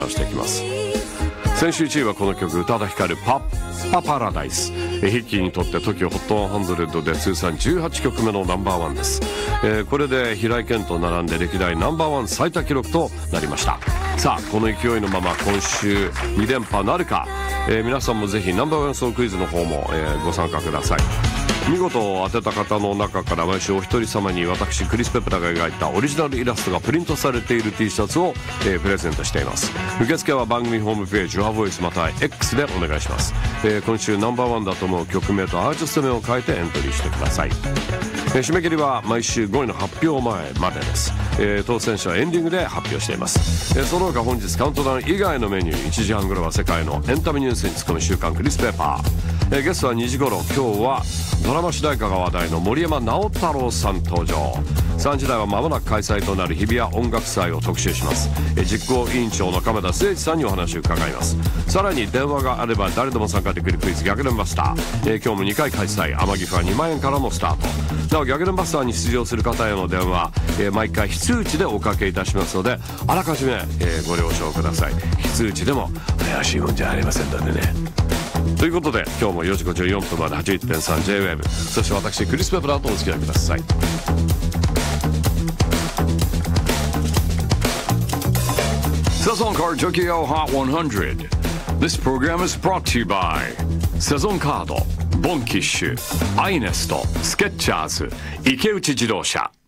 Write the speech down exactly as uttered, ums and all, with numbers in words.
していきます。先週いちいはこの曲、宇多田ヒカルパパパラダイス。ヒッキーにとって トキオ ホットひゃくで通算じゅうはちきょくめのナンバーワンです。えー、これで平井堅と並んで歴代ナンバーワン最多記録となりました。さあこの勢いのまま今週に連覇なるか、えー、皆さんもぜひナンバーワンソングクイズの方も、えー、ご参加ください。見事当てた方の中から毎週お一人様に私クリス・ペプラが描いたオリジナルイラストがプリントされている T シャツを、えー、プレゼントしています。受付は番組ホームページ Your Voice または X でお願いします。えー、今週ナンバーワンだと思う曲名とアーティスト名を書いてエントリーしてください。えー、締め切りは毎週ごいの発表前までです。えー、当選者はエンディングで発表しています。えー、その他本日カウントダウン以外のメニュー、いちじはん頃は世界のエンタメニュースに突っ込む週刊クリスペーパー。えー、ゲストはにじ頃、今日はドラマ主題歌が話題の森山直太朗さん登場。さんじ台は間もなく開催となる日比谷音楽祭を特集します。えー、実行委員長の亀田誠一さんにお話を伺います。さらに電話があれば誰でも参加できるクイズ逆転バスター。えー、今日もにかい開催、天城はにまんえんからのスタート。なお逆転バスターに出場する方への電話、えー、毎回非通知でおかけいたしますので、あらかじめ、えー、ご了承ください。非通知でも怪しいもんじゃありませんのでね。ということで今日もよじごじゅうよんぷんまで はちじゅういってんさんジェイウェーブ、 そして私クリス・ペプラーとお付き合いください。 Sazon Card Tokyo Hot one hundred. This program is brought to you by Sazon Card, Bonkish, iNest, Skechers, 池内自動車。